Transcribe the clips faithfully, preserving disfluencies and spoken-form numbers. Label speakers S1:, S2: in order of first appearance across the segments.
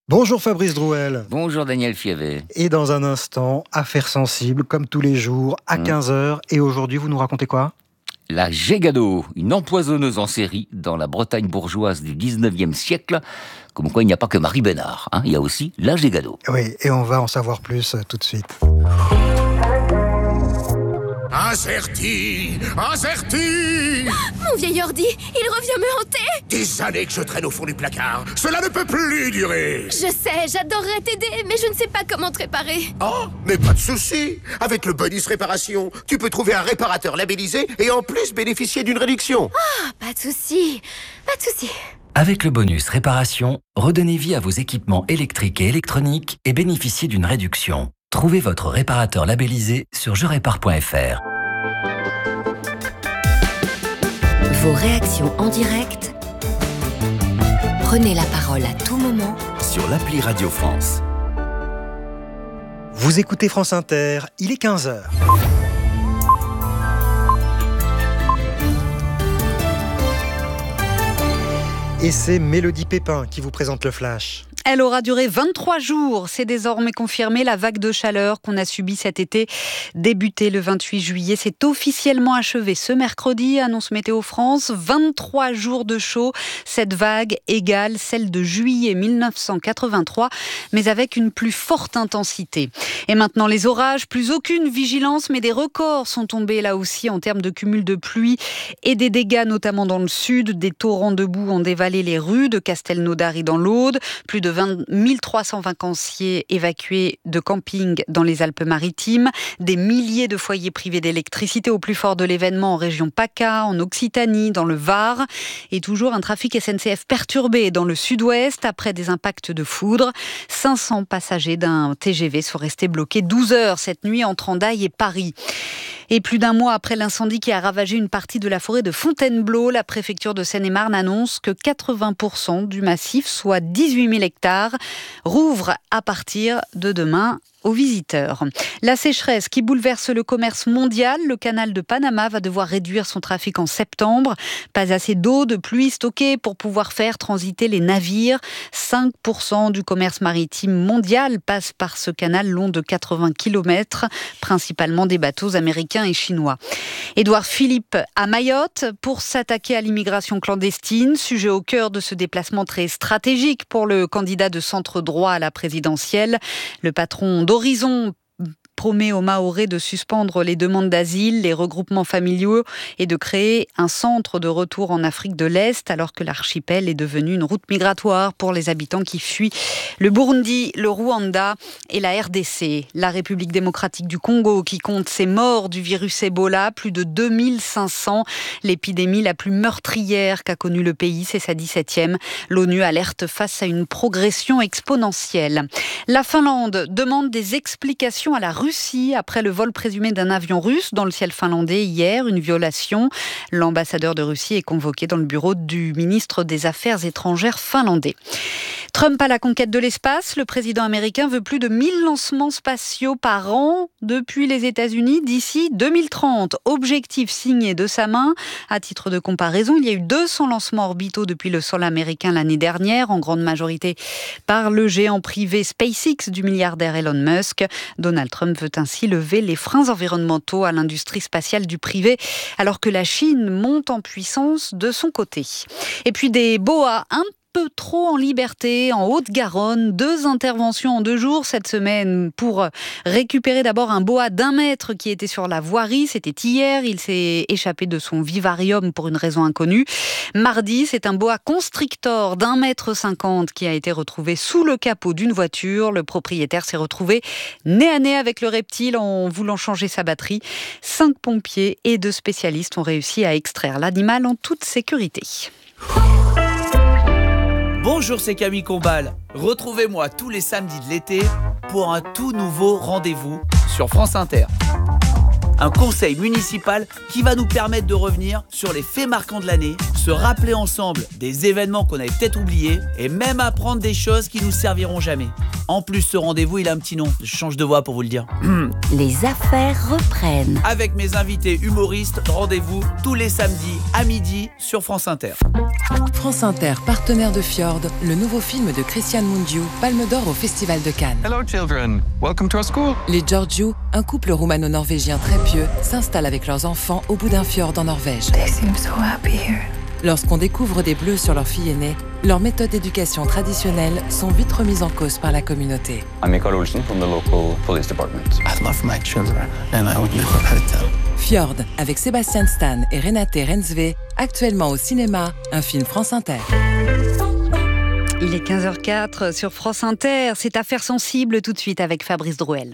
S1: Bonjour Fabrice Drouel.
S2: Bonjour Daniel Fievet.
S1: Et dans un instant, affaires sensibles, comme tous les jours, à mmh. quinze heures. Et aujourd'hui, vous nous racontez quoi ?
S2: La Gégado, une empoisonneuse en série dans la Bretagne bourgeoise du dix-neuvième siècle. Comme quoi, il n'y a pas que Marie Bénard, hein, il y a aussi la Gégado.
S1: Oui, et on va en savoir plus euh, tout de suite.
S3: Incerti, incerti.
S4: Mon vieil ordi, il revient me hanter.
S3: Des années que je traîne au fond du placard. Cela ne peut plus durer.
S4: Je sais, j'adorerais t'aider, mais je ne sais pas comment te réparer.
S3: Oh, mais pas de souci. Avec le bonus réparation, tu peux trouver un réparateur labellisé et en plus bénéficier d'une réduction.
S4: Ah, oh, pas de souci, pas de souci.
S5: Avec le bonus réparation, redonnez vie à vos équipements électriques et électroniques et bénéficiez d'une réduction. Trouvez votre réparateur labellisé sur je répare point f r.
S6: Vos réactions en direct. Prenez la parole à tout moment
S5: sur l'appli Radio France.
S1: Vous écoutez France Inter, il est quinze heures. Et c'est Mélodie Pépin qui vous présente le Flash.
S7: Elle aura duré vingt-trois jours. C'est désormais confirmé. La vague de chaleur qu'on a subie cet été, débutée le vingt-huit juillet, s'est officiellement achevée ce mercredi, annonce Météo France. vingt-trois jours de chaud. Cette vague égale celle de juillet mille neuf cent quatre-vingt-trois, mais avec une plus forte intensité. Et maintenant, les orages, plus aucune vigilance, mais des records sont tombés là aussi en termes de cumul de pluie et des dégâts, notamment dans le sud. Des torrents de boue ont dévalé les rues de Castelnaudary dans l'Aude. Plus de mille trois cents vacanciers évacués de camping dans les Alpes-Maritimes, des milliers de foyers privés d'électricité au plus fort de l'événement en région PACA, en Occitanie, dans le Var, et toujours un trafic S N C F perturbé dans le sud-ouest après des impacts de foudre. cinq cents passagers d'un T G V sont restés bloqués douze heures cette nuit entre Hendaye et Paris. Et plus d'un mois après l'incendie qui a ravagé une partie de la forêt de Fontainebleau, la préfecture de Seine-et-Marne annonce que quatre-vingts pour cent du massif, soit dix-huit mille hectares, rouvre à partir de demain aux visiteurs. La sécheresse qui bouleverse le commerce mondial, le canal de Panama va devoir réduire son trafic en septembre. Pas assez d'eau, de pluie stockée pour pouvoir faire transiter les navires. cinq pour cent du commerce maritime mondial passe par ce canal long de quatre-vingts kilomètres, principalement des bateaux américains et chinois. Édouard Philippe à Mayotte pour s'attaquer à l'immigration clandestine, sujet au cœur de ce déplacement très stratégique pour le candidat de centre droit à la présidentielle. Le patron d'Horizon promet aux Mahorais de suspendre les demandes d'asile, les regroupements familiaux et de créer un centre de retour en Afrique de l'Est alors que l'archipel est devenu une route migratoire pour les habitants qui fuient le Burundi, le Rwanda et la R D C. La République démocratique du Congo qui compte ses morts du virus Ebola, plus de deux mille cinq cents. L'épidémie la plus meurtrière qu'a connue le pays, c'est sa dix-septième. L'ONU alerte face à une progression exponentielle. La Finlande demande des explications à la Russie après le vol présumé d'un avion russe dans le ciel finlandais hier, une violation. L'ambassadeur de Russie est convoqué dans le bureau du ministre des Affaires étrangères finlandais. Trump à la conquête de l'espace. Le président américain veut plus de mille lancements spatiaux par an depuis les États-Unis d'ici deux mille trente. Objectif signé de sa main. À titre de comparaison, il y a eu deux cents lancements orbitaux depuis le sol américain l'année dernière, en grande majorité par le géant privé SpaceX du milliardaire Elon Musk. Donald Trump veut ainsi lever les freins environnementaux à l'industrie spatiale du privé, alors que la Chine monte en puissance de son côté. Et puis des boas un peu trop en liberté en Haute-Garonne. Deux interventions en deux jours cette semaine pour récupérer d'abord un boa d'un mètre qui était sur la voirie. C'était hier. Il s'est échappé de son vivarium pour une raison inconnue. Mardi, c'est un boa constrictor d'un mètre cinquante qui a été retrouvé sous le capot d'une voiture. Le propriétaire s'est retrouvé nez à nez avec le reptile en voulant changer sa batterie. Cinq pompiers et deux spécialistes ont réussi à extraire l'animal en toute sécurité.
S8: Bonjour, c'est Camille Combal. Retrouvez-moi tous les samedis de l'été pour un tout nouveau rendez-vous sur France Inter. Un conseil municipal qui va nous permettre de revenir sur les faits marquants de l'année, se rappeler ensemble des événements qu'on avait peut-être oubliés et même apprendre des choses qui nous serviront jamais. En plus, ce rendez-vous, il a un petit nom. Je change de voix pour vous le dire.
S6: Les affaires reprennent.
S8: Avec mes invités humoristes, rendez-vous tous les samedis à midi sur France Inter.
S9: France Inter, partenaire de Fjord, le nouveau film de Christian Mungiu, Palme d'Or au Festival de Cannes.
S10: Hello children, welcome to our school.
S9: Les Georgiou, un couple roumano-norvégien très pieux, s'installent avec leurs enfants au bout d'un fjord en Norvège.
S11: They seem so happy here.
S9: Lorsqu'on découvre des bleus sur leur fille aînée, leurs méthodes d'éducation traditionnelles sont vite remises en cause par la communauté.
S10: I'm Mikael Olsen from the local police department.
S12: I love my children and I would never hurt them.
S9: Fjord, avec Sébastien Stan et Renate Rensve, actuellement au cinéma, un film France Inter.
S7: Il est quinze heures quatre sur France Inter. C'est Affaires sensibles tout de suite avec Fabrice Drouel.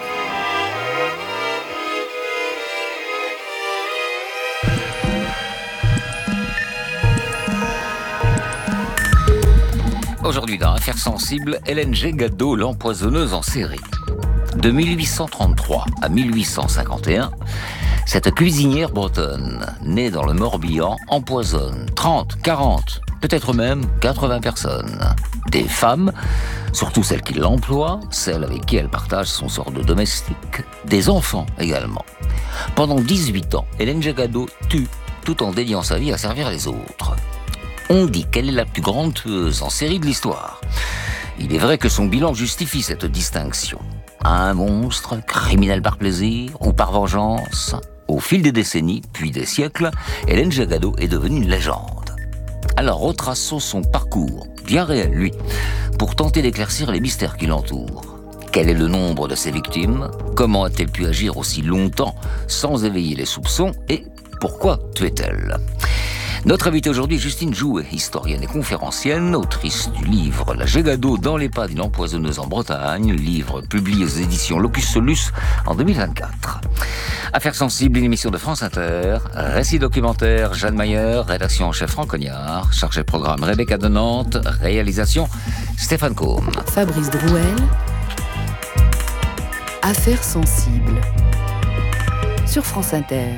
S2: Aujourd'hui dans Affaires sensibles, Hélène Gégado, l'empoisonneuse en série. De mille huit cent trente-trois à mille huit cent cinquante et un, cette cuisinière bretonne, née dans le Morbihan, empoisonne trente, quarante, peut-être même quatre-vingts personnes. Des femmes, surtout celles qui l'emploient, celles avec qui elle partage son sort de domestique, des enfants également. Pendant dix-huit ans, Hélène Gégado tue, tout en dédiant sa vie à servir les autres. On dit qu'elle est la plus grande tueuse en série de l'histoire. Il est vrai que son bilan justifie cette distinction. Un monstre, criminel par plaisir ou par vengeance. Au fil des décennies, puis des siècles, Hélène Gégado est devenue une légende. Alors retraçons son parcours, bien réel lui, pour tenter d'éclaircir les mystères qui l'entourent. Quel est le nombre de ses victimes? Comment a-t-elle pu agir aussi longtemps sans éveiller les soupçons? Et pourquoi tuait-elle? Notre invitée aujourd'hui est Justine Jouet, historienne et conférencienne, autrice du livre La Gégado dans les pas d'une empoisonneuse en Bretagne, livre publié aux éditions Locus Solus en deux mille vingt-quatre. Affaires sensibles, une émission de France Inter, récit documentaire Jeanne Mayer, rédaction en chef Franck Cognard, chargé de programme Rebecca de Nantes, réalisation Stéphane Combe.
S6: Fabrice Drouel, Affaires sensibles, sur France Inter.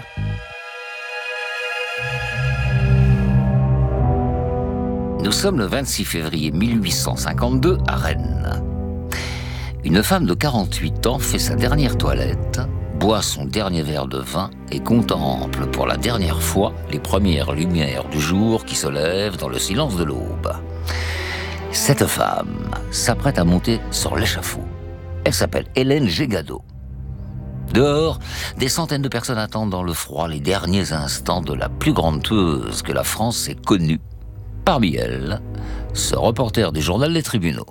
S2: Nous sommes le vingt-six février mille huit cent cinquante-deux à Rennes. Une femme de quarante-huit ans fait sa dernière toilette, boit son dernier verre de vin et contemple pour la dernière fois les premières lumières du jour qui se lèvent dans le silence de l'aube. Cette femme s'apprête à monter sur l'échafaud. Elle s'appelle Hélène Gégado. Dehors, des centaines de personnes attendent dans le froid les derniers instants de la plus grande tueuse que la France ait connue. Parmi elles, ce reporter du journal Les Tribunaux.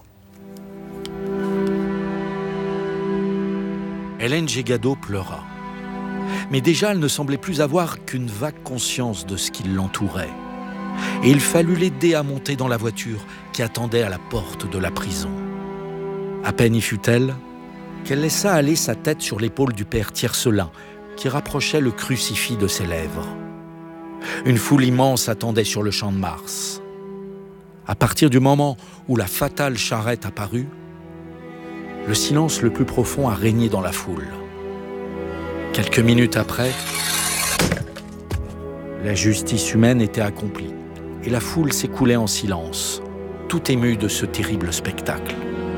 S13: Hélène Gégado pleura. Mais déjà, elle ne semblait plus avoir qu'une vague conscience de ce qui l'entourait. Et il fallut l'aider à monter dans la voiture qui attendait à la porte de la prison. À peine y fut-elle qu'elle laissa aller sa tête sur l'épaule du père Tiercelin, qui rapprochait le crucifix de ses lèvres. Une foule immense attendait sur le champ de Mars. À partir du moment où la fatale charrette apparut, le silence le plus profond a régné dans la foule. Quelques minutes après, la justice humaine était accomplie et la foule s'écoulait en silence, tout émue de ce terrible spectacle.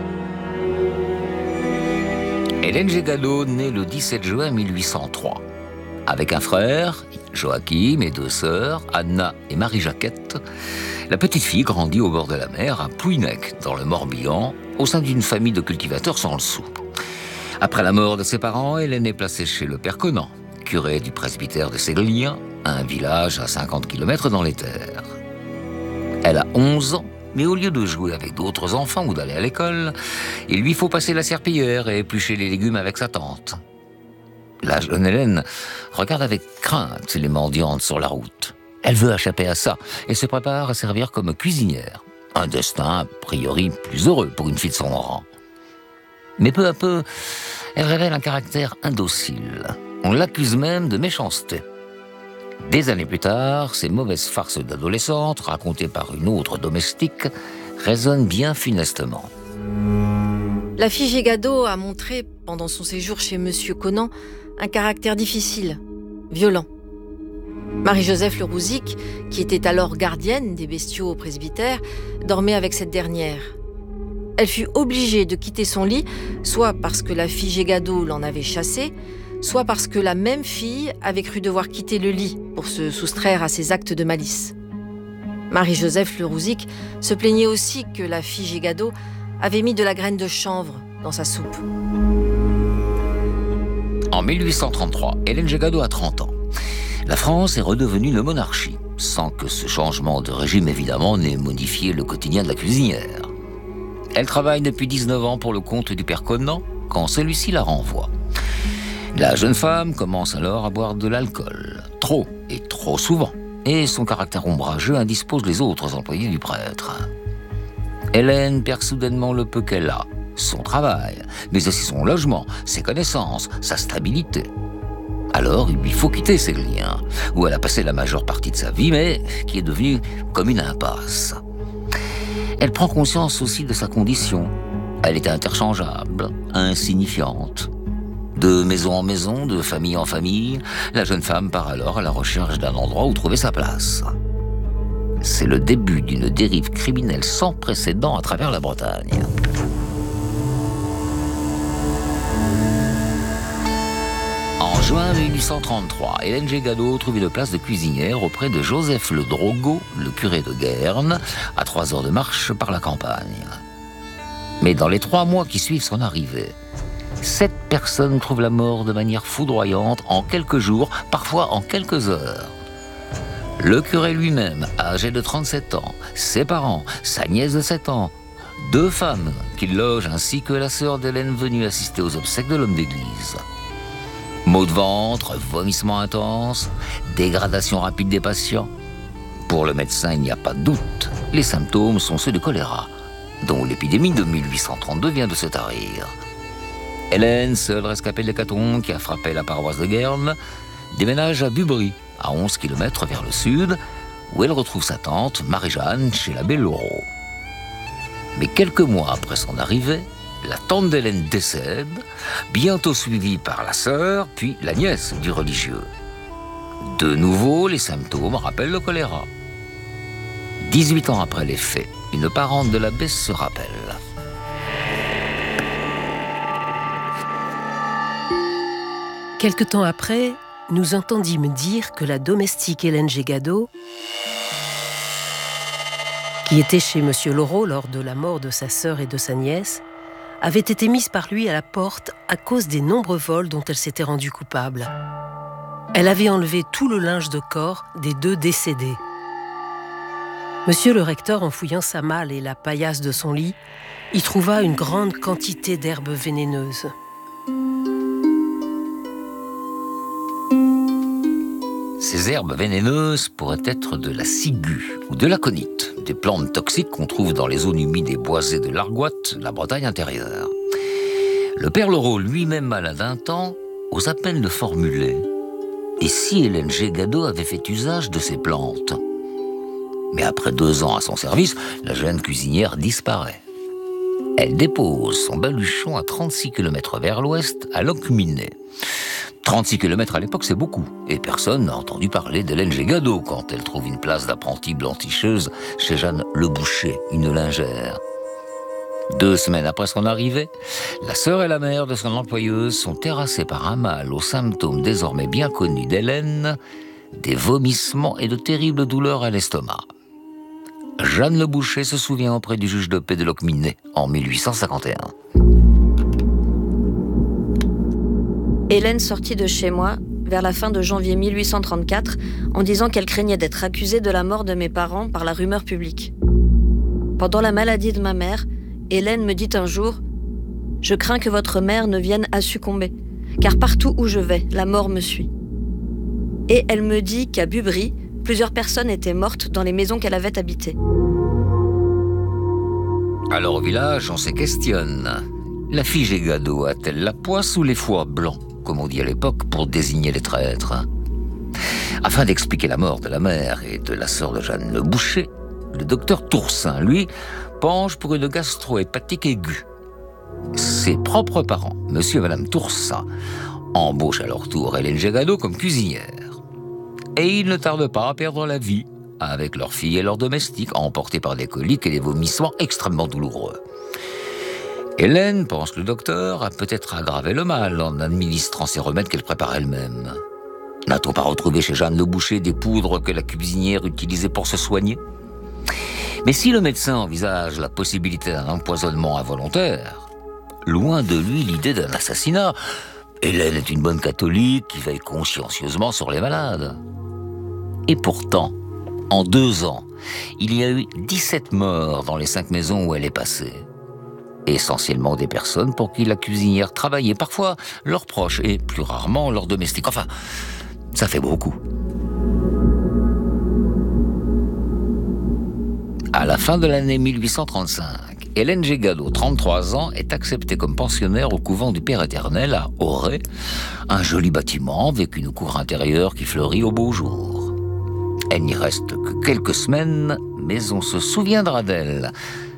S2: Hélène Gégado naît le dix-sept juin mille huit cent trois. Avec un frère, Joachim, et deux sœurs, Anna et Marie-Jacquette, la petite fille grandit au bord de la mer, à Plouhinec, dans le Morbihan, au sein d'une famille de cultivateurs sans le sou. Après la mort de ses parents, Hélène est placée chez le père Conan, curé du presbytère de Séglien, un village à cinquante kilomètres dans les terres. Elle a onze ans, mais au lieu de jouer avec d'autres enfants ou d'aller à l'école, il lui faut passer la serpillière et éplucher les légumes avec sa tante. La jeune Hélène regarde avec crainte les mendiantes sur la route. Elle veut échapper à ça et se prépare à servir comme cuisinière. Un destin, a priori, plus heureux pour une fille de son rang. Mais peu à peu, elle révèle un caractère indocile. On l'accuse même de méchanceté. Des années plus tard, ces mauvaises farces d'adolescente, racontées par une autre domestique, résonnent bien funestement.
S14: La fille Gégado a montré, pendant son séjour chez Monsieur Conan, un caractère difficile, violent. Marie-Joseph Le Rouzic, qui était alors gardienne des bestiaux au presbytère, dormait avec cette dernière. Elle fut obligée de quitter son lit, soit parce que la fille Gado l'en avait chassée, soit parce que la même fille avait cru devoir quitter le lit pour se soustraire à ses actes de malice. Marie-Joseph Le Rouzic se plaignait aussi que la fille Gado avait mis de la graine de chanvre dans sa soupe.
S2: En mille huit cent trente-trois, Hélène Gado a trente ans. La France est redevenue une monarchie, sans que ce changement de régime, évidemment, n'ait modifié le quotidien de la cuisinière. Elle travaille depuis dix-neuf ans pour le compte du père Conan, quand celui-ci la renvoie. La jeune femme commence alors à boire de l'alcool, trop et trop souvent, et son caractère ombrageux indispose les autres employés du prêtre. Hélène perd soudainement le peu qu'elle a, son travail, mais aussi son logement, ses connaissances, sa stabilité. Alors, il lui faut quitter ces liens, où elle a passé la majeure partie de sa vie, mais qui est devenue comme une impasse. Elle prend conscience aussi de sa condition. Elle est interchangeable, insignifiante. De maison en maison, de famille en famille, la jeune femme part alors à la recherche d'un endroit où trouver sa place. C'est le début d'une dérive criminelle sans précédent à travers la Bretagne. En juin mille huit cent trente-trois, Hélène Gado trouve une place de cuisinière auprès de Joseph Le Drogo, le curé de Guernes, à trois heures de marche par la campagne. Mais dans les trois mois qui suivent son arrivée, sept personnes trouvent la mort de manière foudroyante en quelques jours, parfois en quelques heures. Le curé lui-même, âgé de trente-sept ans, ses parents, sa nièce de sept ans, deux femmes qu'il loge ainsi que la sœur d'Hélène venue assister aux obsèques de l'homme d'église. Maux de ventre, vomissements intenses, dégradation rapide des patients. Pour le médecin, il n'y a pas de doute. Les symptômes sont ceux du choléra, dont l'épidémie de mille huit cent trente-deux vient de se tarir. Hélène, seule rescapée de l'hécatombe qui a frappé la paroisse de Guernes, déménage à Bubry, à onze kilomètres vers le sud, où elle retrouve sa tante, Marie-Jeanne, chez l'abbé Laureau. Mais quelques mois après son arrivée, la tante d'Hélène décède, bientôt suivie par la sœur, puis la nièce du religieux. De nouveau, les symptômes rappellent le choléra. dix-huit ans après les faits, une parente de l'abbé se rappelle.
S11: Quelque temps après, nous entendîmes dire que la domestique Hélène Gado, qui était chez Monsieur Laureau lors de la mort de sa sœur et de sa nièce, avait été mise par lui à la porte à cause des nombreux vols dont elle s'était rendue coupable. Elle avait enlevé tout le linge de corps des deux décédés. Monsieur le recteur, en fouillant sa malle et la paillasse de son lit, y trouva une grande quantité d'herbes vénéneuses.
S2: Ces herbes vénéneuses pourraient être de la ciguë ou de l'aconite, des plantes toxiques qu'on trouve dans les zones humides et boisées de l'Argoate, la Bretagne intérieure. Le père Laureau, lui-même malade d'un temps, ose à peine de formuler « Et si Hélène Gado avait fait usage de ces plantes ?» Mais après deux ans à son service, la jeune cuisinière disparaît. Elle dépose son baluchon à trente-six kilomètres vers l'ouest, à Locminé. trente-six kilomètres à l'époque, c'est beaucoup. Et personne n'a entendu parler d'Hélène Gado quand elle trouve une place d'apprentie blanchicheuse chez Jeanne Le Boucher, une lingère. Deux semaines après son arrivée, la sœur et la mère de son employeuse sont terrassées par un mal aux symptômes désormais bien connus d'Hélène, des vomissements et de terribles douleurs à l'estomac. Jeanne Le Boucher se souvient auprès du juge de paix de Locminé en mille huit cent cinquante et un.
S14: Hélène sortit de chez moi vers la fin de janvier mille huit cent trente-quatre en disant qu'elle craignait d'être accusée de la mort de mes parents par la rumeur publique. Pendant la maladie de ma mère, Hélène me dit un jour « Je crains que votre mère ne vienne à succomber, car partout où je vais, la mort me suit. » Et elle me dit qu'à Bubry, plusieurs personnes étaient mortes dans les maisons qu'elle avait habitées.
S2: Alors au village, on se questionne. La fille Gado a-t-elle la poisse ou les foies blancs, comme on dit à l'époque, pour désigner les traîtres? Afin d'expliquer la mort de la mère et de la sœur de Jeanne Le Boucher, le docteur Toursin, lui, penche pour une gastro-hépatique aiguë. Ses propres parents, monsieur et madame Toursin, embauchent à leur tour Hélène Gado comme cuisinière. Et ils ne tardent pas à perdre la vie avec leur fille et leurs domestiques, emportés par des coliques et des vomissements extrêmement douloureux. Hélène, pense le docteur, a peut-être aggravé le mal en administrant ces remèdes qu'elle prépare elle-même. N'a-t-on pas retrouvé chez Jeanne le boucher des poudres que la cuisinière utilisait pour se soigner ? Mais si le médecin envisage la possibilité d'un empoisonnement involontaire, loin de lui l'idée d'un assassinat. Hélène est une bonne catholique qui veille consciencieusement sur les malades. Et pourtant, en deux ans, il y a eu dix-sept morts dans les cinq maisons où elle est passée. Essentiellement des personnes pour qui la cuisinière travaillait, parfois leurs proches et plus rarement leurs domestiques. Enfin, ça fait beaucoup. À la fin de l'année mille huit cent trente-cinq, Hélène G. Gadot, trente-trois ans, est acceptée comme pensionnaire au couvent du Père Éternel à Auray, un joli bâtiment avec une cour intérieure qui fleurit au beau jour. Elle n'y reste que quelques semaines, mais on se souviendra d'elle